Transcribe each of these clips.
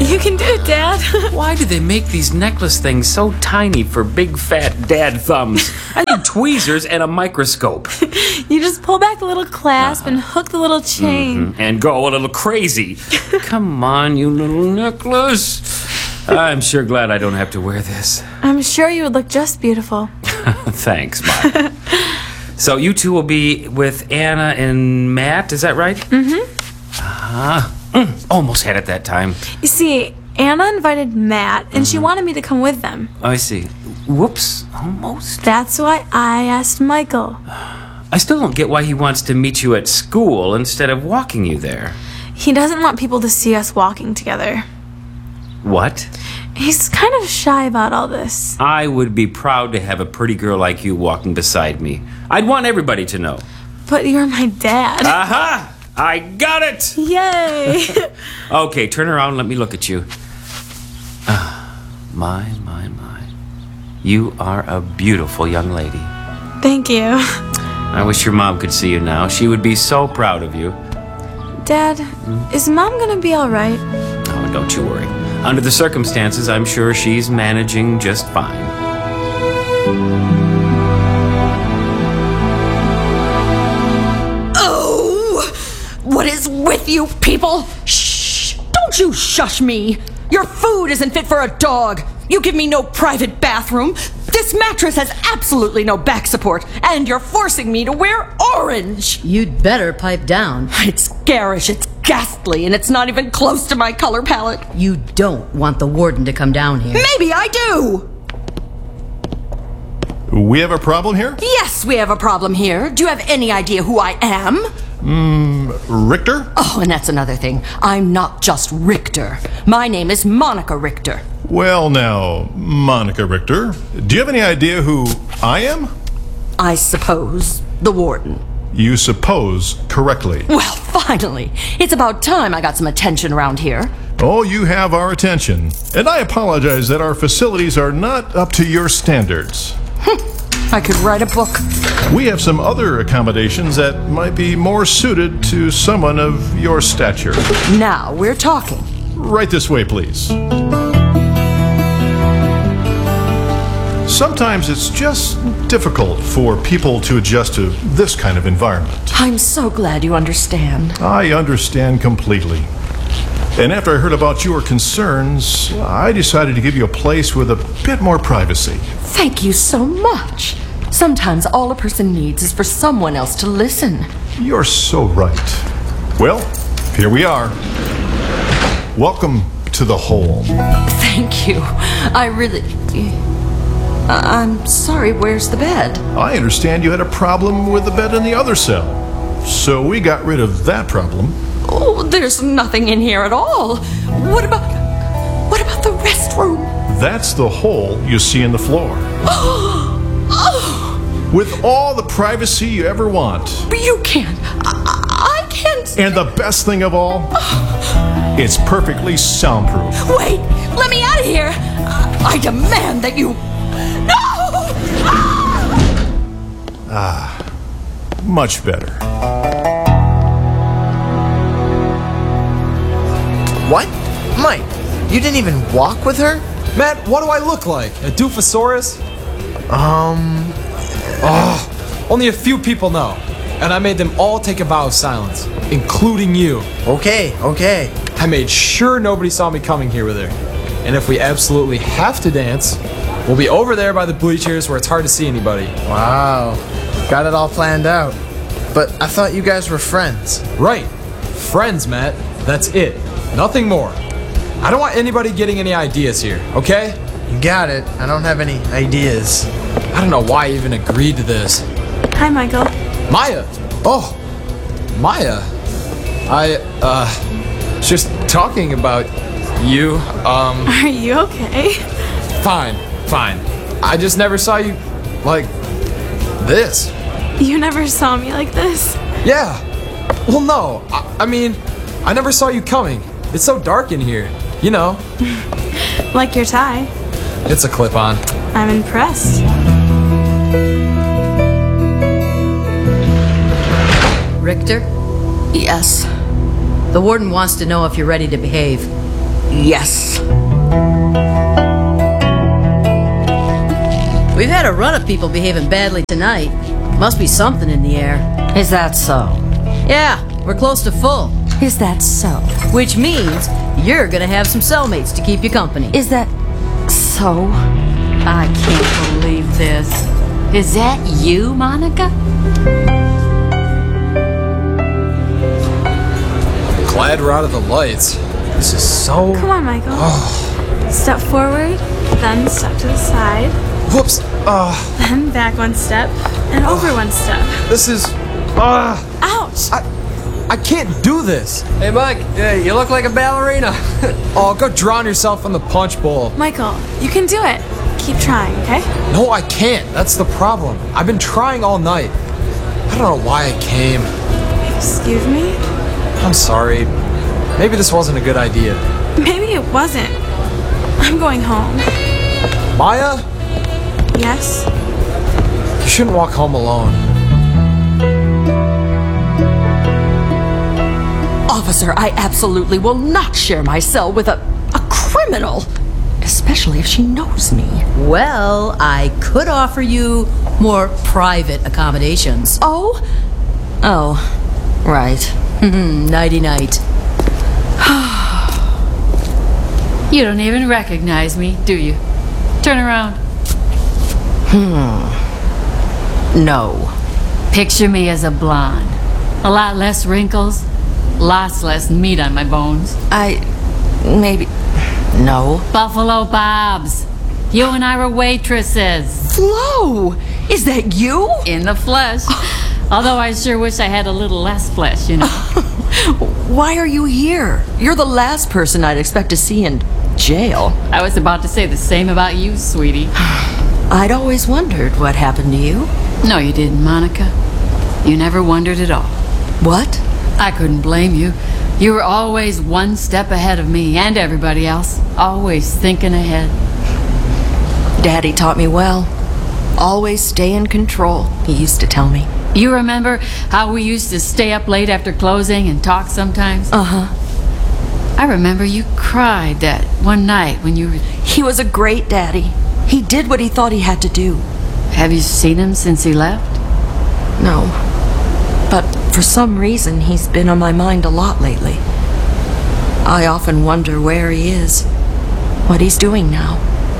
You can do it, Dad. Why do they make these necklace things so tiny for big fat dad thumbs? I need tweezers and a microscope. You just pull back the little clasp and hook the little chain. And go a little crazy. Come on, you little necklace. I'm sure glad I don't have to wear this. I'm sure you would look just beautiful. Thanks, Maya. So you two will be with Anna and Matt, is that right? Almost had it that time. You see, Anna invited Matt, and she wanted me to come with them. Oh, I see. Whoops, almost. That's why I asked Michael. I still don't get why he wants to meet you at school instead of walking you there. He doesn't want people to see us walking together. What? He's kind of shy about all this. I would be proud to have a pretty girl like you walking beside me. I'd want everybody to know. But you're my dad. Aha! I got it! Yay! Okay, turn around and let me look at you. My. You are a beautiful young lady. Thank you. I wish your mom could see you now. She would be so proud of you. Dad, is Mom gonna be all right? Oh, don't you worry. Under the circumstances, I'm sure she's managing just fine. Oh! What is with you people? Shh! Don't you shush me! Your food isn't fit for a dog! You give me no private bathroom! This mattress has absolutely no back support, and you're forcing me to wear orange! You'd better pipe down. It's garish, it's ghastly, and it's not even close to my color palette. You don't want the warden to come down here. Maybe I do! We have a problem here? Yes, we have a problem here. Do you have any idea who I am? Richter? Oh, and that's another thing. I'm not just Richter. My name is Monica Richter. Well, now, Monica Richter, do you have any idea who I am? I suppose the warden. You suppose correctly. Well, finally. It's about time I got some attention around here. Oh, you have our attention. And I apologize that our facilities are not up to your standards. I could write a book. We have some other accommodations that might be more suited to someone of your stature. Now we're talking. Right this way, please. Sometimes it's just difficult for people to adjust to this kind of environment. I'm so glad you understand. I understand completely. And after I heard about your concerns, I decided to give you a place with a bit more privacy. Thank you so much. Sometimes all a person needs is for someone else to listen. You're so right. Well, here we are. Welcome to the hole. Thank you. I'm sorry, where's the bed? I understand you had a problem with the bed in the other cell. So we got rid of that problem. Oh, there's nothing in here at all. What about the restroom? That's the hole you see in the floor. With all the privacy you ever want. But you can't. I can't. And the best thing of all, it's perfectly soundproof. Wait, let me out of here. I demand that you... No! Much better. What? Mike, you didn't even walk with her? Matt, what do I look like? A doofosaurus? Only a few people know. And I made them all take a vow of silence, including you. Okay. I made sure nobody saw me coming here with her. And if we absolutely have to dance, we'll be over there by the bleachers where it's hard to see anybody. Wow. Got it all planned out. But I thought you guys were friends. Right. Friends, Matt. That's it. Nothing more. I don't want anybody getting any ideas here, okay? You got it. I don't have any ideas. I don't know why I even agreed to this. Hi, Michael. Maya! Oh, Maya. I, just talking about you, Are you okay? Fine. I just never saw you, like, this. You never saw me like this? Yeah. Well, no. I mean, I never saw you coming. It's so dark in here, you know. Like your tie. It's a clip-on. I'm impressed. Richter, Yes. the warden wants to know if you're ready to behave. Yes. We've had a run of people behaving badly tonight. Must be something in the air. Is that so? Yeah, we're close to full. Is that so? Which means you're gonna have some cellmates to keep you company. Is that so? I can't believe this. Is that you, Monica? Glad we're out of the lights. This is so... Come on, Michael. Step forward, then step to the side, Whoops. then back one step, and over one step. This is... Ouch! I can't do this. Hey, Mike, you look like a ballerina. Oh, go drown yourself in the punch bowl. Michael, you can do it. Keep trying, okay? No, I can't. That's the problem. I've been trying all night. I don't know why I came. Excuse me? I'm sorry. Maybe this wasn't a good idea. Maybe it wasn't. I'm going home. Maya, Yes? you shouldn't walk home alone. Officer, I absolutely will not share my cell with a criminal. Especially if she knows me. Well, I could offer you more private accommodations. Oh? Oh, right. Nighty-night. You don't even recognize me, do you? Turn around. No. Picture me as a blonde. A lot less wrinkles, lots less meat on my bones. Maybe... No. Buffalo Bob's. You and I were waitresses. Flo! Is that you? In the flesh. Although I sure wish I had a little less flesh, you know. Why are you here? You're the last person I'd expect to see in jail. I was about to say the same about you, sweetie. I'd always wondered what happened to you. No, you didn't, Monica. You never wondered at all. What? I couldn't blame you. You were always one step ahead of me and everybody else. Always thinking ahead. Daddy taught me well. Always stay in control, he used to tell me. You remember how we used to stay up late after closing and talk sometimes? Uh-huh. I remember you cried that one night when you were... He was a great daddy. He did what he thought he had to do. Have you seen him since he left? No. But for some reason, he's been on my mind a lot lately. I often wonder where he is, what he's doing now.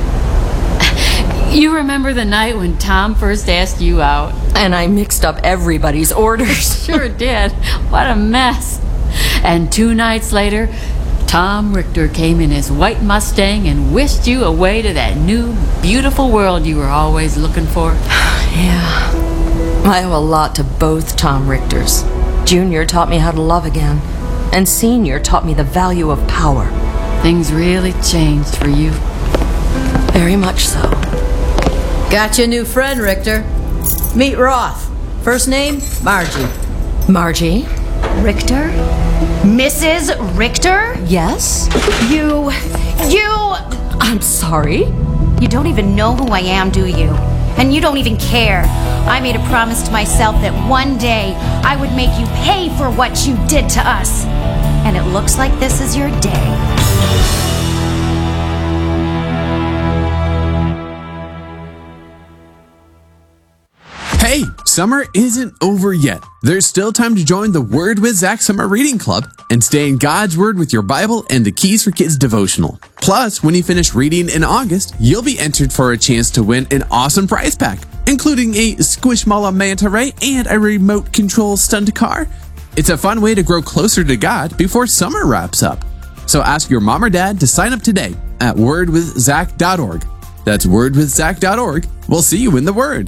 You remember the night when Tom first asked you out? And I mixed up everybody's orders. Sure did. What a mess. And 2 nights later, Tom Richter came in his white Mustang and whisked you away to that new, beautiful world you were always looking for. Yeah. I owe a lot to both Tom Richters. Junior taught me how to love again, and Senior taught me the value of power. Things really changed for you. Very much so. Got you a new friend, Richter. Meet Roth. First name, Margie. Margie? Richter? Mrs. Richter? Yes? You... I'm sorry? You don't even know who I am, do you? And you don't even care. I made a promise to myself that one day I would make you pay for what you did to us. And it looks like this is your day. Hey, summer isn't over yet. There's still time to join the Word with Zach Summer Reading Club and stay in God's Word with your Bible and the Keys for Kids devotional. Plus, when you finish reading in August, you'll be entered for a chance to win an awesome prize pack, including a Squishmallow Manta Ray and a remote control stunt car. It's a fun way to grow closer to God before summer wraps up. So ask your mom or dad to sign up today at wordwithzach.org. That's wordwithzach.org. We'll see you in the Word.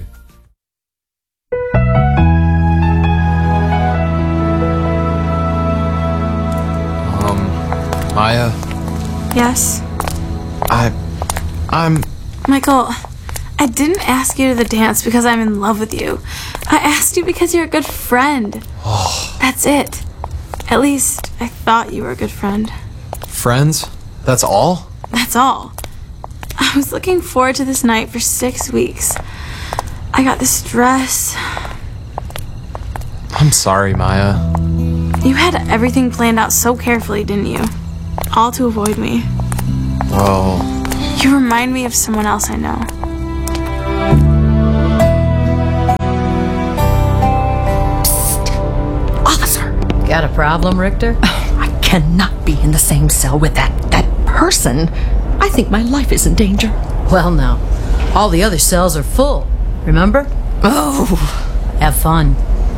Maya, Yes? I'm... Michael, I didn't ask you to the dance because I'm in love with you. I asked you because you're a good friend. That's it. At least, I thought you were a good friend. Friends? That's all? That's all. I was looking forward to this night for 6 weeks. I got this dress. I'm sorry, Maya. You had everything planned out so carefully, didn't you? all to avoid me. Well, You remind me of someone else I know. Officer! Got a problem, Richter? I cannot be in the same cell with that person. I think my life is in danger. Well, now, all the other cells are full. Remember? Oh, Have fun.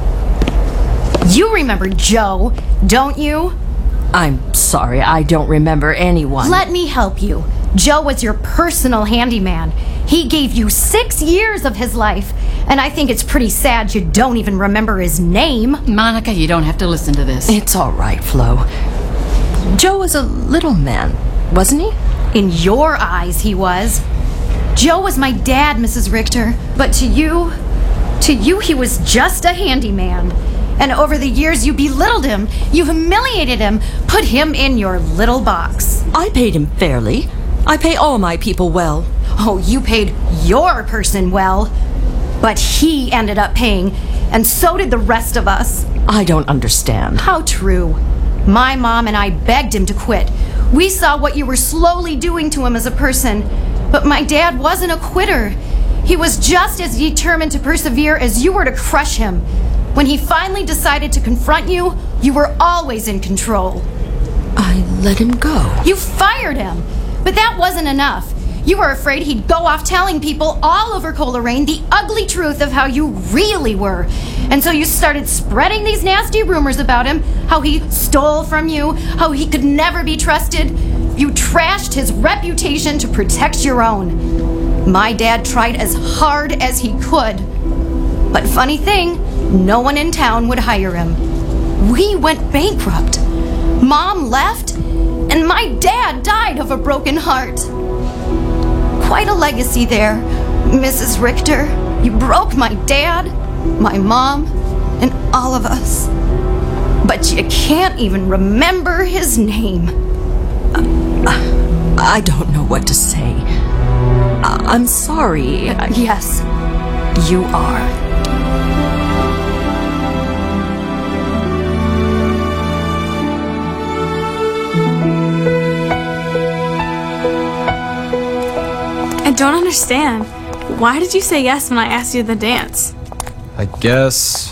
You remember Joe, don't you? I'm sorry, I don't remember anyone. Let me help you. Joe was your personal handyman. He gave you 6 years of his life, and I think it's pretty sad you don't even remember his name. Monica, you don't have to listen to this. It's all right, Flo. Joe was a little man, wasn't he? In your eyes, he was. Joe was my dad, Mrs. Richter, but to you, he was just a handyman. And over the years, you belittled him, you humiliated him, put him in your little box. I paid him fairly. I pay all my people well. Oh, you paid your person well. But he ended up paying, and so did the rest of us. I don't understand. How true. My mom and I begged him to quit. We saw what you were slowly doing to him as a person. But my dad wasn't a quitter. He was just as determined to persevere as you were to crush him. When he finally decided to confront you, you were always in control. I let him go. You fired him. But that wasn't enough. You were afraid he'd go off telling people all over Coleraine the ugly truth of how you really were. And so you started spreading these nasty rumors about him, how he stole from you, how he could never be trusted. You trashed his reputation to protect your own. My dad tried as hard as he could. But funny thing, no one in town would hire him. We went bankrupt. Mom left, and my dad died of a broken heart. Quite a legacy there, Mrs. Richter. You broke my dad, my mom, and all of us. But you can't even remember his name. I don't know what to say. I'm sorry. Yes, you are. I don't understand. Why did you say yes when I asked you to the dance? I guess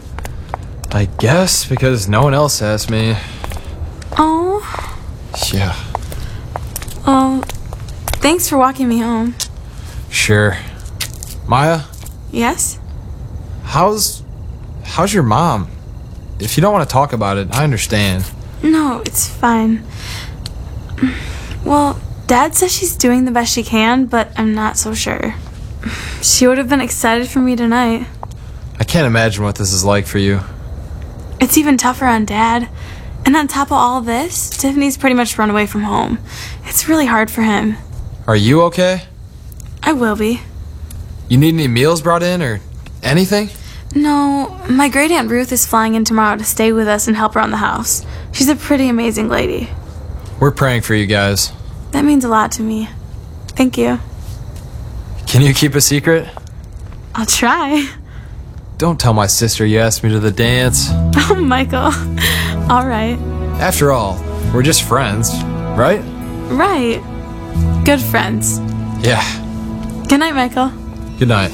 because no one else asked me. Oh. Yeah, Oh. Thanks for walking me home. sure. Maya, Yes? how's your mom? If you don't want to talk about it, I understand. No, it's fine. Well, Dad says she's doing the best she can, but I'm not so sure. She would have been excited for me tonight. I can't imagine what this is like for you. It's even tougher on Dad. And on top of all this, Tiffany's pretty much run away from home. It's really hard for him. Are you okay? I will be. You need any meals brought in or anything? No, my great Aunt Ruth is flying in tomorrow to stay with us and help around the house. She's a pretty amazing lady. We're praying for you guys. That means a lot to me. Thank you. Can you keep a secret? I'll try. Don't tell my sister you asked me to the dance. Oh, Michael. All right. After all, we're just friends, right? Right. Good friends. Yeah. Good night, Michael. Good night.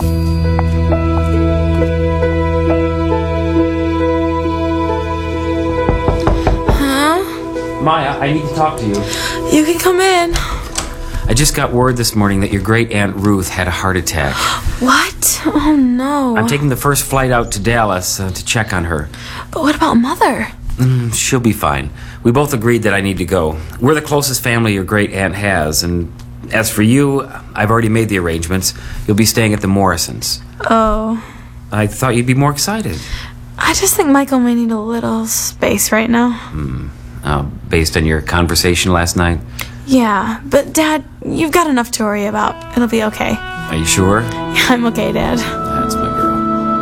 Huh? Maya, I need to talk to you. You can come in. I just got word this morning that your great Aunt Ruth had a heart attack. What? Oh, no. I'm taking the first flight out to Dallas to check on her. But what about Mother? She'll be fine. We both agreed that I need to go. We're the closest family your great aunt has, and as for you, I've already made the arrangements. You'll be staying at the Morrisons. Oh. I thought you'd be more excited. I just think Michael may need a little space right now. Based on your conversation last night? Yeah, but Dad, you've got enough to worry about. It'll be okay. Are you sure? I'm okay, Dad. That's my girl.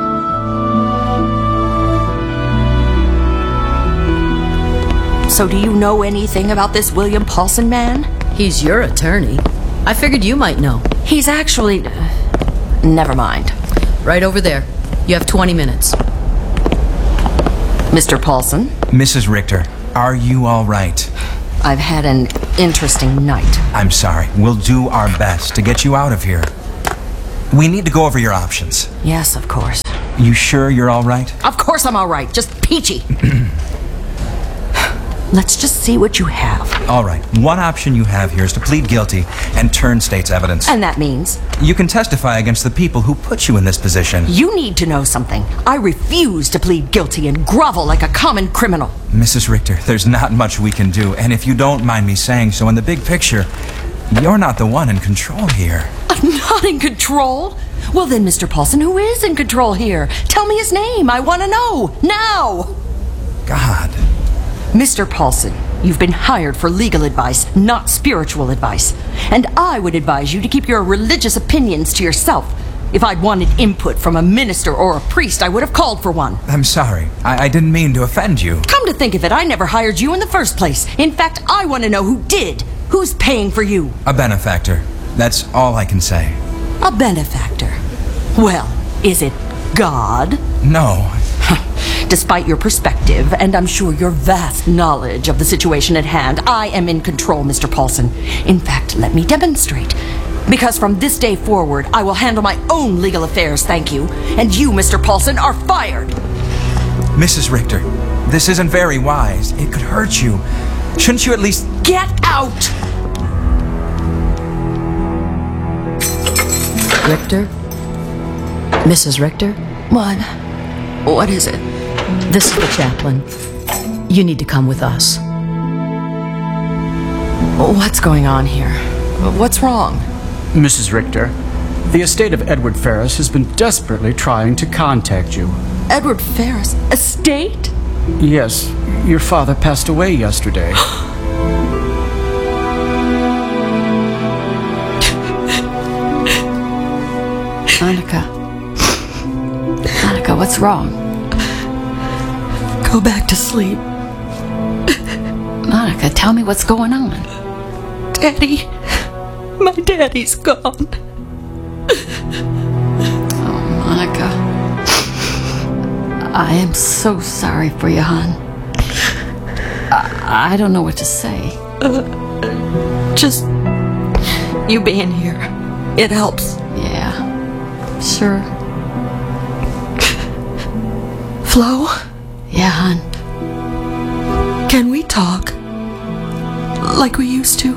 So do you know anything about this William Paulson man? He's your attorney. I figured you might know. He's actually... never mind. Right over there. You have 20 minutes. Mr. Paulson? Mrs. Richter, are you all right? I've had an interesting night. I'm sorry. We'll do our best to get you out of here. We need to go over your options. Yes, of course. You sure you're all right? Of course I'm all right. Just peachy. Let's just see what you have. All right. One option you have here is to plead guilty and turn state's evidence. And that means? You can testify against the people who put you in this position. You need to know something. I refuse to plead guilty and grovel like a common criminal. Mrs. Richter, there's not much we can do, and if you don't mind me saying so, in the big picture, you're not the one in control here. I'm not in control? Well then, Mr. Paulson, who is in control here? Tell me his name. I want to know. Now! God. Mr. Paulson, you've been hired for legal advice, not spiritual advice. And I would advise you to keep your religious opinions to yourself. If I'd wanted input from a minister or a priest, I would have called for one. I'm sorry. I didn't mean to offend you. Come to think of it, I never hired you in the first place. In fact, I want to know who did. Who's paying for you? A benefactor. That's all I can say. A benefactor? Well, is it God? No. Despite your perspective, and I'm sure your vast knowledge of the situation at hand, I am in control, Mr. Paulson. In fact, let me demonstrate. Because from this day forward, I will handle my own legal affairs, thank you. And you, Mr. Paulson, are fired. Mrs. Richter, this isn't very wise. It could hurt you. Shouldn't you at least... Get out! Richter? Mrs. Richter? What? What is it? This is the chaplain. You need to come with us. What's going on here? What's wrong? Mrs. Richter, the estate of Edward Ferris has been desperately trying to contact you. Edward Ferris? Estate? Yes, your father passed away yesterday. Monica, what's wrong? Go back to sleep. Monica, tell me what's going on. Daddy. My daddy's gone. Oh, Monica. I am so sorry for you, hon. I don't know what to say. Just you being here. It helps. Yeah, sure. Flo? Yeah, hon. Can we talk? Like we used to?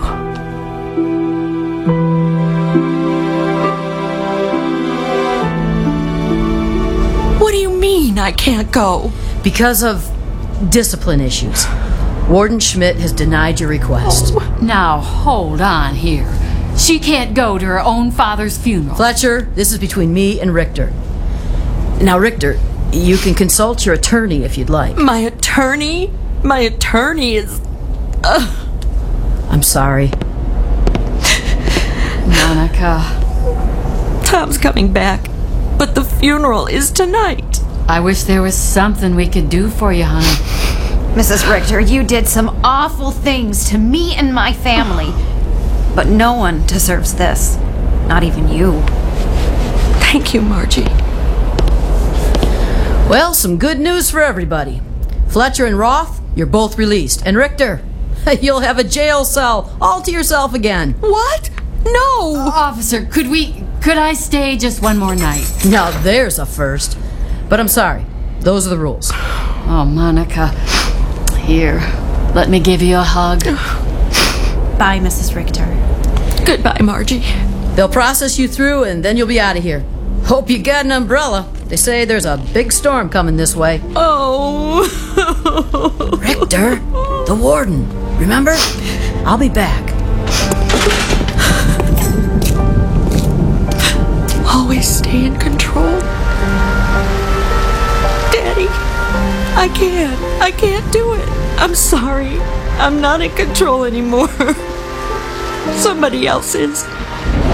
What do you mean I can't go? Because of discipline issues. Warden Schmidt has denied your request. Now, hold on here. She can't go to her own father's funeral. Fletcher, this is between me and Richter. Now, Richter, you can consult your attorney if you'd like. My attorney? My attorney is... I'm sorry. Monica. Tom's coming back, but the funeral is tonight. I wish there was something we could do for you, honey. Mrs. Richter, you did some awful things to me and my family. But no one deserves this. Not even you. Thank you, Margie. Well, some good news for everybody. Fletcher and Roth, you're both released. And Richter, you'll have a jail cell all to yourself again. What? No! Officer, could I stay just one more night? Now there's a first. But I'm sorry. Those are the rules. Oh, Monica. Here, let me give you a hug. Bye, Mrs. Richter. Goodbye, Margie. They'll process you through and then you'll be out of here. Hope you got an umbrella. They say there's a big storm coming this way. Oh. Richter, the warden. Remember? I'll be back. Always stay in control. Daddy, I can't do it. I'm sorry. I'm not in control anymore. Somebody else is.